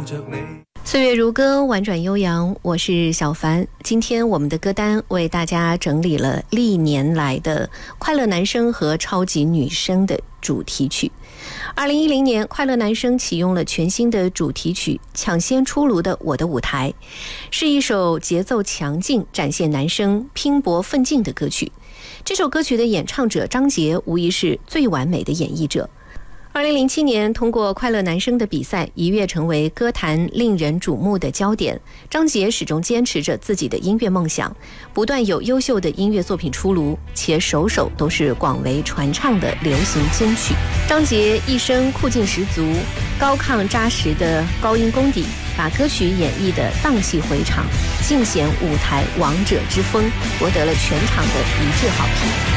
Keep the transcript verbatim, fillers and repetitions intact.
着你。 岁月如歌，婉转悠扬，我是小凡。今天我们的歌单为大家整理了历年来的快乐男声和超级女声的主题曲。二零一零年，快乐男声启用了全新的主题曲，抢先出炉的《我的舞台》，是一首节奏强劲、展现男声拼搏奋进的歌曲。这首歌曲的演唱者张杰无疑是最完美的演绎者。二零零七年，通过快乐男声的比赛，一跃成为歌坛令人瞩目的焦点。张杰始终坚持着自己的音乐梦想，不断有优秀的音乐作品出炉，且首首都是广为传唱的流行金曲。张杰一生酷劲十足，高亢扎实的高音功底，把歌曲演绎的荡气回肠，尽显舞台王者之风，博得了全场的一致好评。